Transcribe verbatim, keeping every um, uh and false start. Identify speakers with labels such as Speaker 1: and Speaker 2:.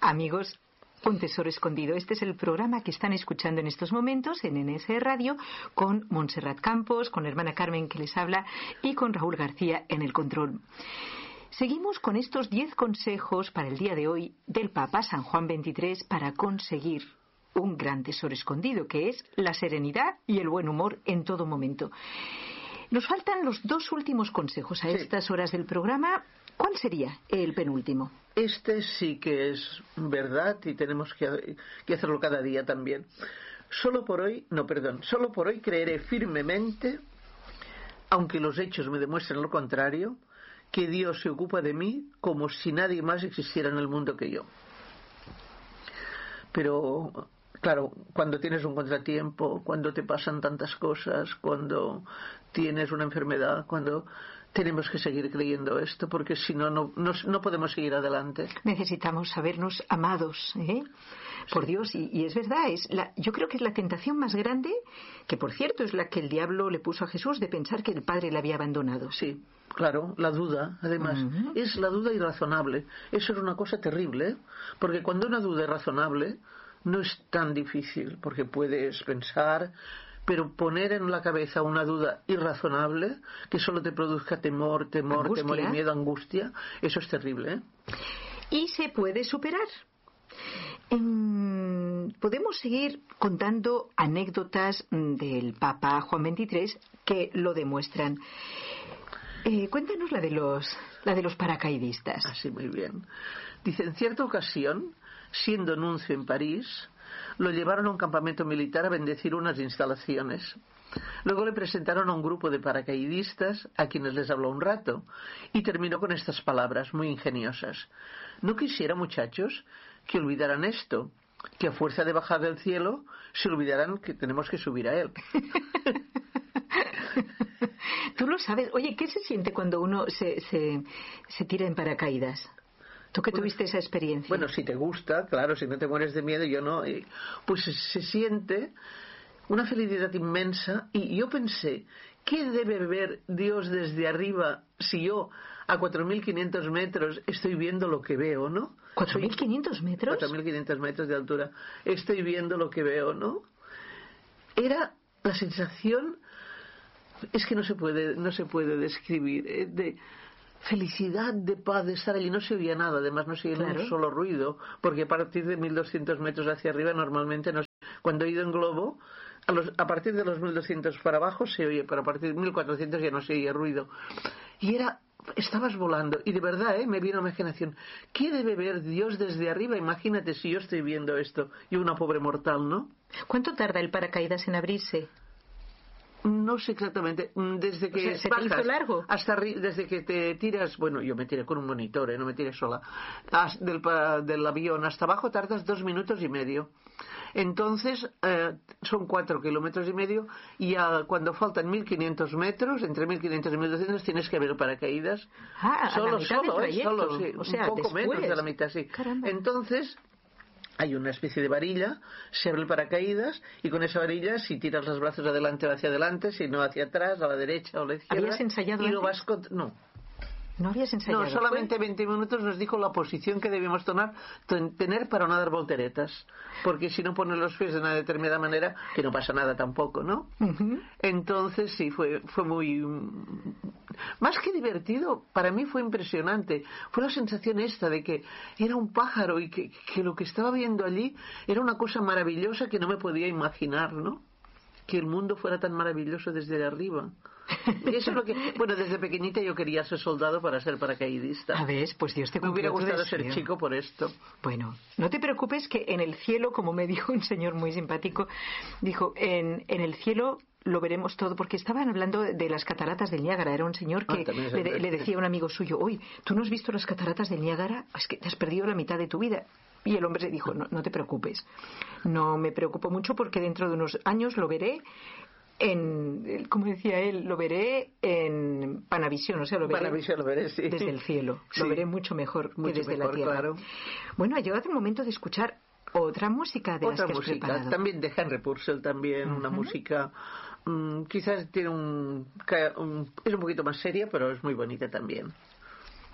Speaker 1: Amigos, Un Tesoro Escondido. Este es el programa que están escuchando en estos momentos en N S Radio con Montserrat Campos, con la hermana Carmen que les habla y con Raúl García en el control. Seguimos con estos diez consejos para el día de hoy del Papa San Juan veintitrés para conseguir un gran tesoro escondido, que es la serenidad y el buen humor en todo momento. Nos faltan los dos últimos consejos a estas sí. horas del programa. ¿Cuál sería el penúltimo?
Speaker 2: Este sí que es verdad y tenemos que, que hacerlo cada día también. Solo por hoy, no, perdón, solo por hoy creeré firmemente, aunque los hechos me demuestren lo contrario, que Dios se ocupa de mí como si nadie más existiera en el mundo que yo. Pero, claro, cuando tienes un contratiempo, cuando te pasan tantas cosas, cuando tienes una enfermedad, cuando... tenemos que seguir creyendo esto, porque si no, no, no podemos seguir adelante.
Speaker 1: Necesitamos sabernos amados, ¿eh? por sí. Dios, y, y es verdad, es la, yo creo que es la tentación más grande, que por cierto es la que el diablo le puso a Jesús, de pensar que el Padre le había abandonado.
Speaker 2: Sí, claro, la duda, además, uh-huh. es la duda irrazonable. Eso es una cosa terrible, ¿eh? Porque cuando una duda es razonable, no es tan difícil, porque puedes pensar... pero poner en la cabeza una duda irrazonable que solo te produzca temor, temor, angustia. temor y miedo, angustia, eso es terrible, ¿eh?
Speaker 1: Y se puede superar. En... Podemos seguir contando anécdotas del Papa Juan veintitrés que lo demuestran. Eh, cuéntanos la de los, la de los paracaidistas.
Speaker 2: Ah, sí, muy bien. Dice, en cierta ocasión, siendo nuncio en París, lo llevaron a un campamento militar a bendecir unas instalaciones. Luego le presentaron a un grupo de paracaidistas a quienes les habló un rato y terminó con estas palabras muy ingeniosas. No quisiera, muchachos, que olvidaran esto, que a fuerza de bajar del cielo se olvidarán que tenemos que subir a él.
Speaker 1: Tú lo sabes. Oye, ¿qué se siente cuando uno se, se, se tira en paracaídas? ¿Tú que tuviste esa experiencia?
Speaker 2: Bueno, si te gusta, claro, si no te mueres de miedo, yo no. Pues se siente una felicidad inmensa. Y yo pensé, ¿qué debe ver Dios desde arriba si yo a cuatro mil quinientos metros estoy viendo lo que veo, ¿no?
Speaker 1: ¿cuatro mil quinientos metros?
Speaker 2: cuatro mil quinientos metros de altura. Estoy viendo lo que veo, ¿no? Era la sensación, es que no se puede, no se puede describir, eh, de... felicidad, de paz, de estar allí. No se oía nada, además no se oía claro. un solo ruido, porque a partir de mil doscientos metros hacia arriba normalmente no se... cuando he ido en globo a, los, a partir de los mil doscientos para abajo se oye, pero a partir de mil cuatrocientos ya no se oía ruido y era, estabas volando y de verdad, ¿eh? me vino a la imaginación, ¿qué debe ver Dios desde arriba? Imagínate si yo estoy viendo esto y una pobre mortal, ¿no?
Speaker 1: ¿Cuánto tarda el paracaídas en abrirse?
Speaker 2: No sé exactamente, desde que
Speaker 1: o sea, ¿se
Speaker 2: bajas
Speaker 1: te hizo largo?
Speaker 2: hasta desde que te tiras, bueno, yo me tiré con un monitor, ¿eh? No me tiré sola, del, del avión hasta abajo tardas dos minutos y medio. Entonces eh, son cuatro kilómetros y medio y ya cuando faltan mil quinientos metros, entre mil quinientos y mil doscientos tienes que abrir paracaídas.
Speaker 1: Ah,
Speaker 2: solo,
Speaker 1: a la mitad
Speaker 2: solo,
Speaker 1: del
Speaker 2: eh, solo, sí,
Speaker 1: o sea,
Speaker 2: un poco
Speaker 1: después.
Speaker 2: menos de la mitad, sí.
Speaker 1: Caramba.
Speaker 2: Entonces hay una especie de varilla, se abre el paracaídas y con esa varilla, si tiras los brazos adelante o hacia adelante, si no hacia atrás, a la derecha o a la izquierda.
Speaker 1: ¿Habías ensayado
Speaker 2: y
Speaker 1: antes?
Speaker 2: lo vas con... No.
Speaker 1: ¿No habías ensayado?
Speaker 2: No, solamente
Speaker 1: ¿Fue?
Speaker 2: veinte minutos nos dijo la posición que debíamos tomar, tener para no dar volteretas. Porque si no pones los pies de una determinada manera, que no pasa nada tampoco, ¿no?
Speaker 1: Uh-huh.
Speaker 2: Entonces sí, fue, fue muy... Más que divertido, para mí fue impresionante. Fue la sensación esta de que era un pájaro y que, que lo que estaba viendo allí era una cosa maravillosa que no me podía imaginar, ¿no? Que el mundo fuera tan maravilloso desde arriba. Y eso es lo que... Bueno, desde pequeñita yo quería ser soldado para ser paracaidista.
Speaker 1: A ver, pues Dios te
Speaker 2: Me hubiera
Speaker 1: cumplió tu
Speaker 2: gustado
Speaker 1: deseo.
Speaker 2: ser chico por esto.
Speaker 1: Bueno, no te preocupes que en el cielo, como me dijo un señor muy simpático, dijo, en, en el cielo lo veremos todo, porque estaban hablando de las cataratas del Niágara. Era un señor que
Speaker 2: ah,
Speaker 1: le, le decía a un amigo suyo, oye, ¿tú no has visto las cataratas del Niágara? Es que te has perdido la mitad de tu vida. Y el hombre le dijo, no, no te preocupes. No me preocupo mucho porque dentro de unos años lo veré en, como decía él, lo veré en Panavisión, o sea, lo veré,
Speaker 2: Panavisión, lo veré sí.
Speaker 1: desde el cielo. Sí. Lo veré mucho mejor mucho que desde
Speaker 2: mejor,
Speaker 1: la tierra.
Speaker 2: Claro.
Speaker 1: Bueno, ha llegado el momento de escuchar otra música de
Speaker 2: otra
Speaker 1: las que
Speaker 2: música,
Speaker 1: has preparado.
Speaker 2: También de Henry Purcell, también uh-huh. una música um, quizás tiene un, un es un poquito más seria, pero es muy bonita también.